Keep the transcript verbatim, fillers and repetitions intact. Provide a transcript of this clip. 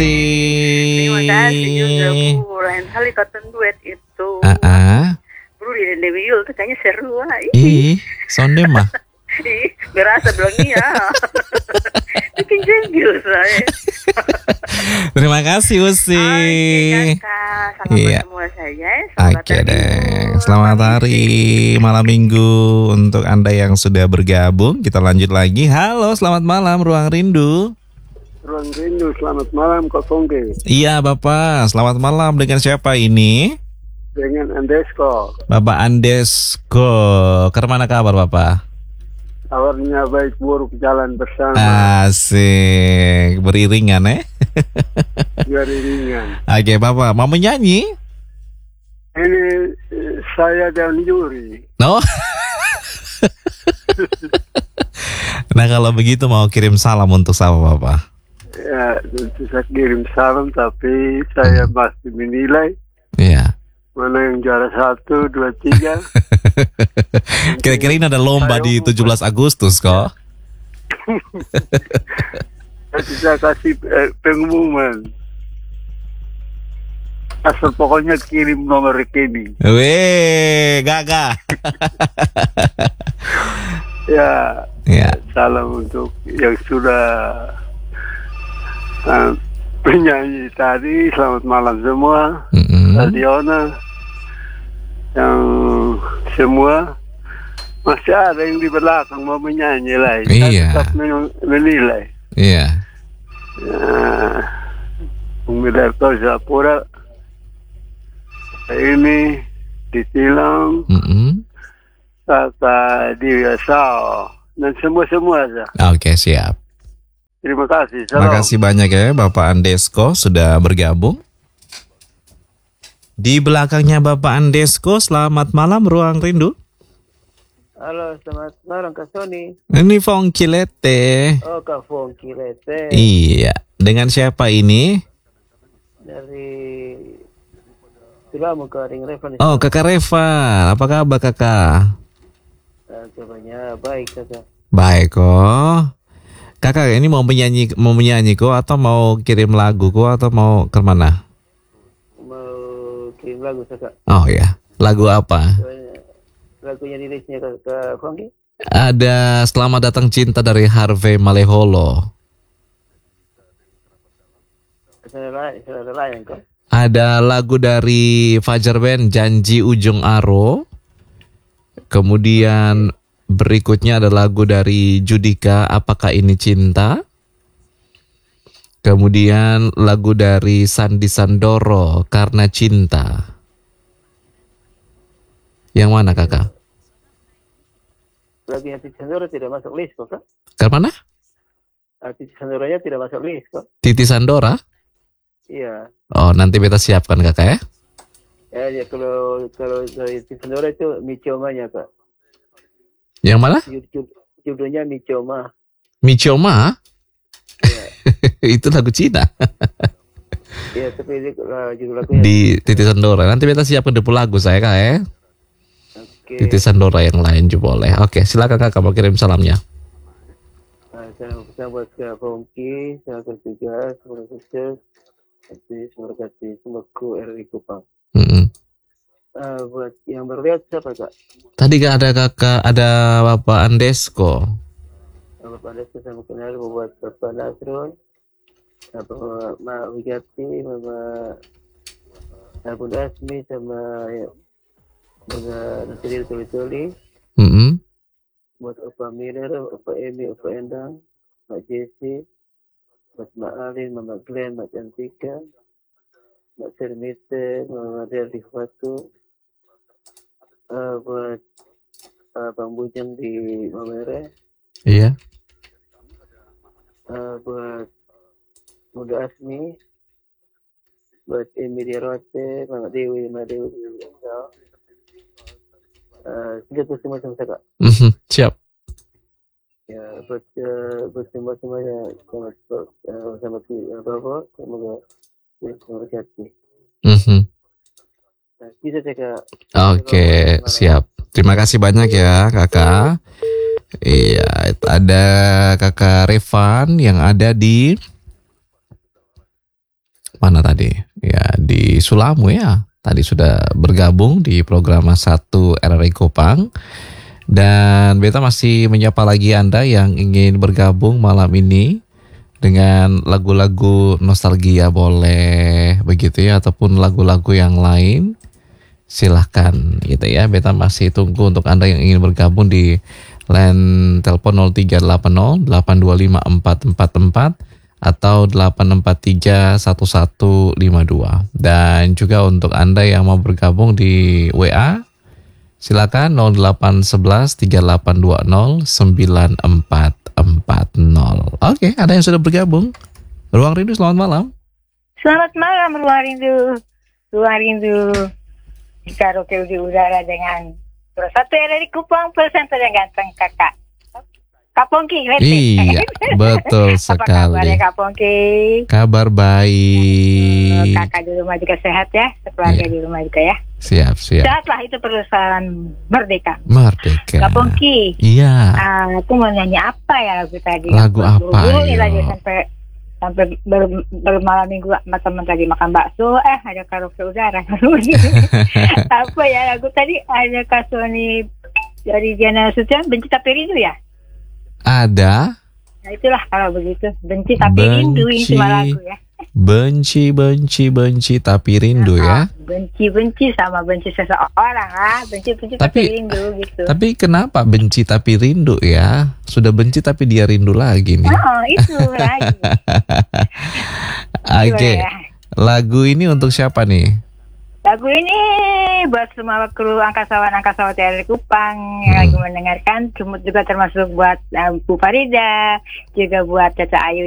Terima kasih juga Bu. Lain kali kata duet itu. Ah, uh-uh. Bro di Dewi Yul tuh kayaknya seru lah. Ih, sonde mah. Ih, berasa bilang iya. Bikin jengkel saya. Terima kasih Usi. Oke, Kakak. Salam Iya. buat semua saya. Oke deh. Selamat hari malam minggu untuk Anda yang sudah bergabung. Kita lanjut lagi. Halo, selamat malam Ruang Rindu. Ruang Rindu, selamat malam Kak Fongke. Iya Bapak, selamat malam. Dengan siapa ini? Dengan Andesko. Bapak Andesko. Kemana kabar Bapak? Kabarnya baik buruk jalan bersama. Asik. Beriringan eh? Beriringan. Oke Bapak, mau menyanyi? Ini eh, saya dan Yuri. No. Nah kalau begitu mau kirim salam untuk siapa Bapak? Ya, tentu saya kirim salam tapi saya masih menilai. Iya. Mana yang juara satu, dua, tiga. Kira-kira ini ada lomba di tujuh belas Agustus kok. Nanti saya kasih eh, pengumuman. Asal pokoknya kirim nomor rekening. Weh, gagah. Ya, Ya. salam untuk yang sudah uh, penyanyi tadi. Selamat malam semua. Mm-mm. Adiona, yang semua masih ada yang di belakang mau menyanyi lagi. Iya. Tetap men- menilai. Iya. Nah, Umberto Zapura ini ditilang Mm-mm. kata Dia Sao dan semua-semua aja. Oke, siap. Terima kasih. Terima Salam. kasih banyak ya Bapak Andesko sudah bergabung. Di belakangnya Bapak Andesko, selamat malam Ruang Rindu. Halo, selamat malam Kak Sony. Ini Fongkilete. Oh, Kak Fongki Lete. Iya. Dengan siapa ini? Dari Tulamu Kak Ring Revan. Oh, Kakak Reva. Apa kabar Kakak? Uh, Kabarnya baik Kakak. Baik kok. Kakak ini mau menyanyi mau menyanyi kok atau mau kirim lagu kok atau mau ke mana? Mau kirim lagu Kakak. Oh ya, lagu apa? Soalnya lagunya rilisnya Kak, Kak Fongki. Ada Selamat Datang Cinta dari Harvey Maleholo. Ada lain, ada lain Kak. Ada lagu dari Fajar Band Janji Ujung Aro. Kemudian berikutnya ada lagu dari Judika Apakah Ini Cinta. Kemudian lagu dari Sandi Sandoro Karena Cinta. Yang mana Kakak? Lagunya Titi Sandoro tidak masuk list kok Kak. Ke mana? Ah, Titi Sandoronya tidak masuk list kok. Titi Sandora? Iya. Oh, nanti beta siapkan Kakak ya. Ya, ya kalau kalau dari Titi Sandoro itu Michomanya Kak. Yang mana? Jud- jud- Judulnya Michoma. Michoma? Iya. Itu lagu Cina. Iya, tapi ini, uh, judul lagunya Di Titi Sandora. Nanti beta siapkan dulu lagu saya Kak ya. Oke. Titi Sandora yang lain juga boleh. Oke, silakan Kakak mau kirim salamnya. Nah, saya pesan buat Kak Fongki, saya bertugas, semoga sukses, nanti semoga kasih semoga R I Kupang. Mm-mm. Uh, buat yang berlihat siapa Kak? Tadi kan ada Kakak, ada Bapak Andesko. Bapak ada saya kenal buat Bapak Nasrul, Bapak Ma Wigati, Mama Abu Asmi sama ya, dengan Nasir Tuli-Tuli, Mm-mm. buat Opa Miller, Opa Emi, Opa Endang, Mbak Jesse, Mas Ma'alin, Mama Glenn, Mbak Cantika, Mbak Sermite, Mama Del Rifatu, uh, buat uh, Bang Bujang di Mamere, Iya. uh, buat Muda Asmi, buat Emilia Rote, Mama Dewi, Mama Dewi, uh, tiga puluh semua sama Kak. Mhm, siap. Ya, buat uh, buat semua semuanya selamat uh, selamat uh, Bapak, semoga ya, semoga hati. Mhm. Nah, bisa saya Kak. Oke, siap. Terima kasih banyak ya Kakak. Iya, itu ada Kakak Revan yang ada di tadi? Ya di Sulamu ya. Tadi sudah bergabung di program satu R R I Kupang. Dan beta masih menyapa lagi Anda yang ingin bergabung malam ini dengan lagu-lagu nostalgia boleh begitu ya, ataupun lagu-lagu yang lain. Silahkan gitu ya. Beta masih tunggu untuk Anda yang ingin bergabung di line telepon nol tiga delapan nol delapan dua lima empat empat empat atau delapan empat tiga satu satu lima dua. Dan juga untuk Anda yang mau bergabung di W A, silakan nol delapan satu satu tiga delapan dua nol sembilan empat empat nol. Oke, ada yang sudah bergabung. Ruang Rindu, selamat malam. Selamat malam Ruang Rindu. Ruang Rindu di karaoke di udara dengan terus satu dari Kupang presenter yang ganteng kakak Kak Pongki. Iya, betul sekali. Apa kabarnya Kak Pongki? Kabar baik. Kakak di rumah juga sehat ya, keluarga Iya. di rumah juga ya. Siap, siap. Sehatlah, itu perusahaan merdeka. Merdeka. Kak Pongki, Iya. ah, aku mau nyanyi apa ya lagu tadi? Lagu apa, Ini ayo? lagi sampai sampai ber, bermalam minggu sama teman tadi makan bakso, eh ada karaoke udara. Apa ya lagu tadi? Ada Kak Sony dari Diana Sution, Benci Tapi Rindu ya? Ada. Nah itulah kalau begitu, benci tapi rindu, ini Benci. cuma lagu ya. Benci, benci, benci tapi rindu ya. Benci-benci sama benci seseorang ah, benci-benci tapi, Tapi- rindu gitu. Tapi kenapa benci tapi rindu ya? Sudah benci tapi dia rindu lagi nih. Oh itu lagi. Oke. Gimana ya? Lagu ini untuk siapa nih? Lagu ini buat semua kru angkasawan-angkasawan T R I Kupang yang Hmm. lagi mendengarkan, juga termasuk buat uh, Bu Farida, juga buat Caca Ayu